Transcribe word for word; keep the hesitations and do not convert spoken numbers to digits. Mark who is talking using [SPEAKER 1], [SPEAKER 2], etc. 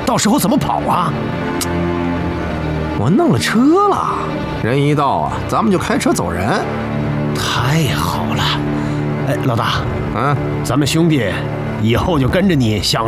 [SPEAKER 1] 到时候怎么跑啊？
[SPEAKER 2] 我弄了车了，人一到啊，咱们就开车走人。
[SPEAKER 1] 太好了！哎，老大，
[SPEAKER 2] 嗯，
[SPEAKER 1] 咱们兄弟以后就跟着你享